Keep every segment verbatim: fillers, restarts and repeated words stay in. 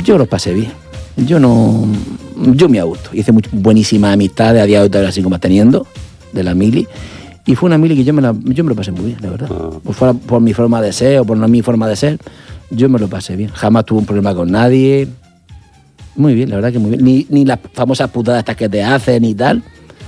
Yo lo pasé bien. Yo no... Yo me a gusto. Hice muy buenísimas amistades, a día de hoy todavía sigo manteniendo, de la mili. Y fue una mili que yo me, la, yo me lo pasé muy bien, la verdad. Ah. Por, fuera, por mi forma de ser o por no mi forma de ser, yo me lo pasé bien. Jamás tuve un problema con nadie. Muy bien, la verdad que muy bien. Ni, ni las famosas putadas estas que te hacen y tal.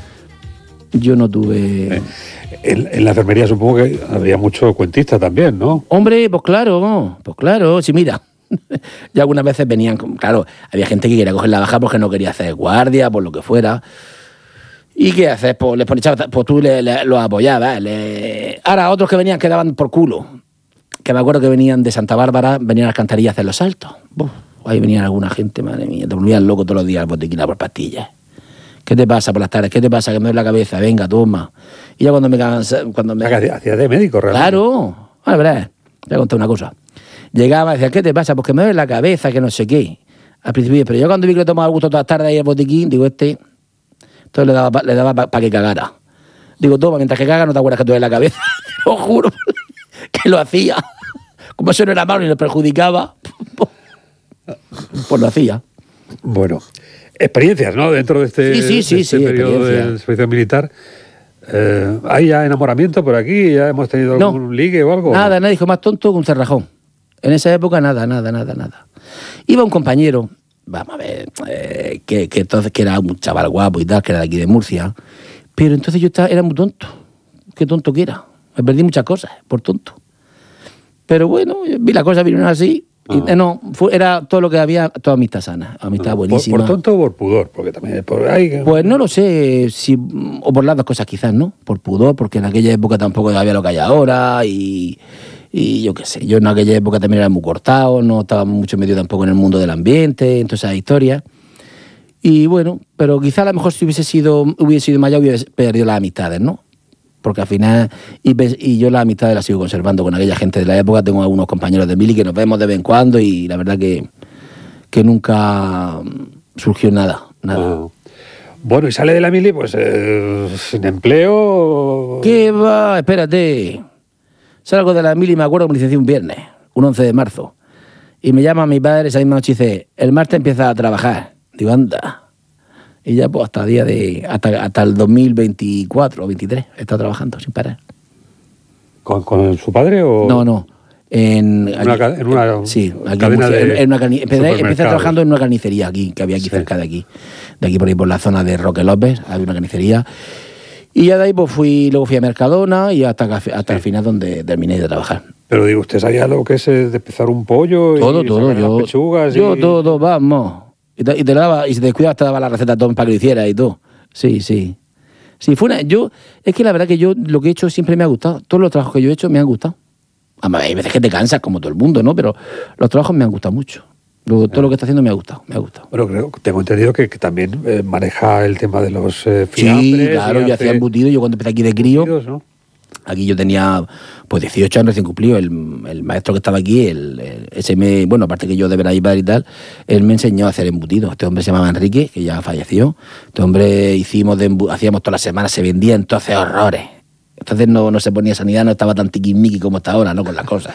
Yo no tuve... Eh, en, en la enfermería supongo que había mucho cuentista también, ¿no? Hombre, pues claro, pues claro. Sí, mira, ya algunas veces venían... Claro, había gente que quería coger la baja porque no quería hacer guardia, por lo que fuera. ¿Y qué haces? Pues les ponías, pues tú le, le, los apoyabas. Le... Ahora, otros que venían que daban por culo. Que me acuerdo que venían de Santa Bárbara, venían a las cantarillas a hacer los saltos. Uf, ahí venían alguna gente, madre mía, te volvían loco todos los días al botiquín por pastillas. ¿Qué te pasa por las tardes? ¿Qué te pasa? Que me duele la cabeza. Venga, toma. Y ya cuando me cansa... Cuando me... Hacía de médico, realmente. Claro. A ver, te voy a contar una cosa. Llegaba y decía, ¿qué te pasa? Pues que me duele la cabeza, que no sé qué. Al principio, pero yo cuando vi que le tomaba el gusto todas las tardes ahí al botiquín, digo, este... Entonces le daba, le daba para pa que cagara. Digo, toma, mientras que caga no te acuerdas que te duele la cabeza. Te lo juro que lo hacía. Como eso no era malo y le perjudicaba, pues lo hacía. Bueno... Experiencias, ¿no? Dentro de este, sí, sí, sí, de este sí, periodo del servicio militar. Eh, ¿Hay ya enamoramiento por aquí? ¿Ya hemos tenido no, algún ligue o algo? Nada, nadie dijo más tonto que un cerrajón. En esa época nada, nada, nada, nada. Iba un compañero, vamos a ver, eh, que, que entonces que era un chaval guapo y tal, que era de aquí de Murcia, pero entonces yo estaba, era muy tonto. Qué tonto que era. Me perdí muchas cosas por tonto. Pero bueno, vi las cosas vinieron así. Ah. Y, no, fue, era todo lo que había, toda amistad sana, amistad ah, buenísima. ¿Por, ¿Por tonto o por pudor? Porque también por ahí... Pues no lo sé, si, o por las dos cosas quizás, ¿no? Por pudor, porque en aquella época tampoco había lo que hay ahora y, y yo qué sé, yo en aquella época también era muy cortado, no estaba mucho metido tampoco en el mundo del ambiente, en todas esas historias. Y bueno, pero quizás a lo mejor si hubiese sido, hubiese sido mayor hubiese perdido las amistades, ¿no? Porque al final, y, y yo las amistades las sigo conservando con aquella gente de la época. Tengo algunos compañeros de mili que nos vemos de vez en cuando y la verdad que, que nunca surgió nada. nada. Oh. Bueno, y sale de la mili, pues, eh, sin empleo... ¿Qué va? Espérate. Salgo de la mili y me acuerdo que me licencié un viernes, un once de marzo. Y me llama mi padre esa misma noche y dice, el martes empieza a trabajar. Digo, anda... Y ya pues hasta día de hasta, hasta el dos mil veinticuatro o veintitrés he estado trabajando sin parar. ¿Con, con su padre o...? No, no. En, una, aquí, en una sí, aquí cadena en, de en una carni- empecé, empecé trabajando en una carnicería aquí, que había aquí sí. cerca de aquí. De aquí por ahí por la zona de Roque López, había una carnicería. Y ya de ahí pues fui, luego fui a Mercadona y hasta, hasta sí. el final donde terminé de trabajar. Pero digo, ¿usted sabía lo que es despezar un pollo? Todo, y todo. Yo, las pechugas yo y... todo, vamos. Y te, y te daba, y si te descuidas te daba la receta todo para que lo hiciera y todo. Sí, sí. Sí, fue una, yo, es que la verdad que yo lo que he hecho siempre me ha gustado. Todos los trabajos que yo he hecho me han gustado. Además, hay veces que te cansas como todo el mundo, ¿no? Pero los trabajos me han gustado mucho. Luego, todo lo que está haciendo me ha gustado, me ha gustado. Bueno, creo, tengo entendido que, que también eh, maneja el tema de los eh, fiambres. Sí, claro, yo hacía embutidos. Yo cuando empecé aquí de crío, ¿no? Aquí yo tenía pues dieciocho años recién cumplido. El, el maestro que estaba aquí, el, el, ese me, bueno, aparte que yo de ver ahí padre y tal, él me enseñó a hacer embutidos. Este hombre se llamaba Enrique, que ya falleció. Este hombre hicimos de embu- hacíamos todas las semanas, se vendía entonces horrores. Entonces no, no se ponía sanidad, no estaba tan tiquismiqui como está ahora, ¿no? Con las cosas.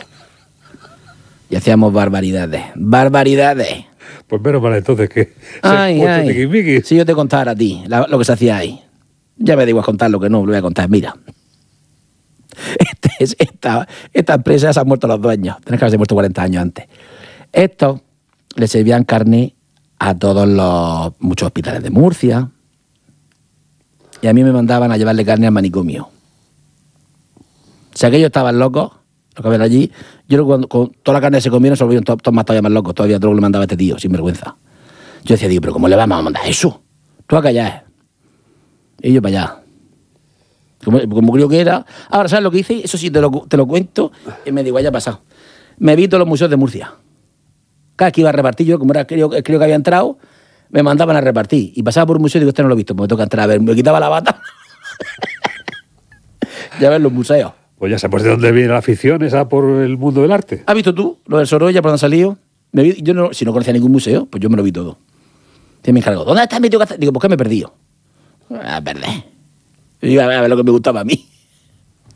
Y hacíamos barbaridades. ¡Barbaridades! Pues menos mal entonces que ay, se ay. tiquismiqui. Si yo te contara a ti la, lo que se hacía ahí. Ya me digo a contar lo que no, lo voy a contar. Mira. Este, esta, esta empresa se han muerto los dueños. Tienes que haberse muerto cuarenta años antes. Estos le servían carne a todos los muchos hospitales de Murcia. Y a mí me mandaban a llevarle carne al manicomio. O sea que ellos estaban locos, los que habían allí. Yo cuando con toda la carne que se comieron se volvieron todos, todos más todavía más locos. Todavía todo lo que le mandaba a este tío, sin vergüenza. Yo decía, digo, pero ¿cómo le vamos a mandar eso? Tú acá ya. Y yo para allá. Como, como creo que era. Ahora, ¿sabes lo que hice? Eso sí, te lo, te lo cuento y me digo, haya pasado. Me vi todos los museos de Murcia. Cada que iba a repartir, yo como era creo, creo que había entrado, me mandaban a repartir. Y pasaba por un museo y digo, este no lo he visto, pues me toca entrar a ver. Me quitaba la bata. Ya ves los museos. Pues ya sabes de dónde viene la afición esa por el mundo del arte. ¿Has visto tú lo del Sorolla, por dónde han salido? Me vi, yo no, si no conocía ningún museo, pues yo me lo vi todo. Y me encargó, ¿dónde está mi tío? Digo, ¿por qué me he perdido? A perder. Y iba a ver lo que me gustaba a mí.